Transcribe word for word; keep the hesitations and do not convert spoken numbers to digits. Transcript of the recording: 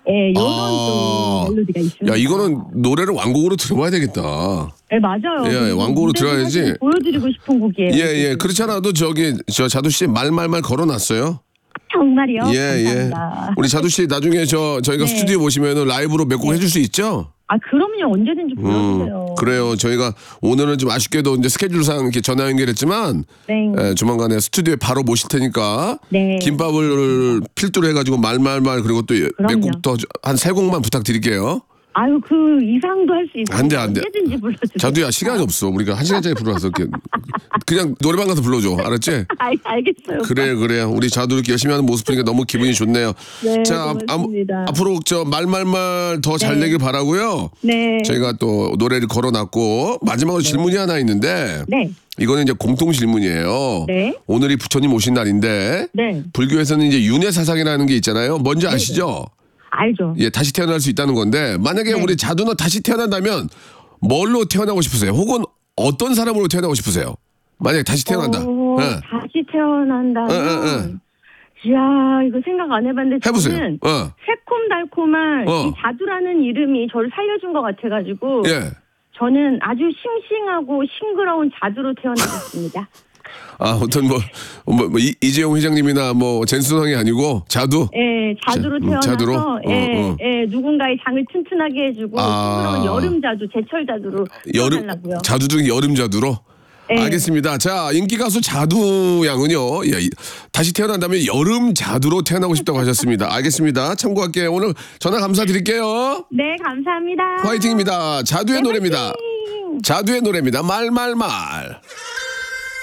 예, 이런 아. 또 멜로디가 있습니다. 야, 이거는 노래를 완곡으로 들어봐야 되겠다. 네, 맞아요. 예, 완곡으로 들어야지. 보여드리고 싶은 곡이에요. 예, 예. 그렇지 않아도 저기 저 자두 씨 말말말 걸어놨어요. 정말이요? 예, 감사합니다. 예. 우리 자두 씨 나중에 저 저희가 네. 스튜디오 오시면은 라이브로 몇 곡 네. 해줄 수 있죠? 아, 그럼요. 언제든지 불러주세요. 음, 그래요. 저희가 오늘은 좀 아쉽게도 이제 스케줄상 이렇게 전화 연결했지만 네. 에, 조만간에 스튜디오에 바로 모실 테니까 네. 김밥을 필두로 해가지고 말말말 그리고 또 몇 그럼요. 곡 더 한 세 곡만 부탁드릴게요. 아유, 그 이상도 할 수 있어요. 안 돼, 안 돼. 언제든지 불러주세요. 자두야 시간이 없어. 우리가 한 시간짜리 불러서 이렇게 그냥 노래방 가서 불러줘. 알았지? 알, 알겠어요. 그래 그래. 우리 자두 이렇게 열심히 하는 모습 보니까 너무 기분이 좋네요. 네, 자, 앞- 고맙습니다. 앞으로 저 말말말 더 잘 네. 내길 바라고요. 네. 저희가 또 노래를 걸어놨고 마지막으로 질문이 하나 있는데 네. 이거는 이제 공통 질문이에요. 네. 오늘이 부처님 오신 날인데 네. 불교에서는 이제 윤회 사상이라는 게 있잖아요. 뭔지 아시죠? 알죠. 예, 다시 태어날 수 있다는 건데 만약에 네. 우리 자두는 다시 태어난다면 뭘로 태어나고 싶으세요? 혹은 어떤 사람으로 태어나고 싶으세요? 만약에 다시 태어난다. 어, 예. 다시 태어난다면. 예, 예, 예. 이야, 이거 생각 안 해봤는데. 해보세요. 저는 어. 새콤달콤한 어. 이 자두라는 이름이 저를 살려준 것 같아가지고. 예. 저는 아주 싱싱하고 싱그러운 자두로 태어나겠습니다. 아, 어떤 뭐, 뭐, 뭐 이, 이재용 회장님이나 뭐 젠수성이 아니고 자두. 예, 자두로 자, 음, 태어나서 자두로? 어, 예, 어. 예, 누군가의 장을 튼튼하게 해주고 아. 싱그러운 여름 자두, 제철 자두로 여름 태어나려고요. 자두 중에 여름 자두로. 네. 알겠습니다. 자, 인기 가수 자두 양은요. 예, 이- 다시 태어난다면 여름 자두로 태어나고 싶다고 하셨습니다. 알겠습니다. 참고할게요. 오늘 전화 감사드릴게요. 네, 감사합니다. 화이팅입니다. 자두의 네, 노래입니다. 화이팅! 자두의 노래입니다. 말말말.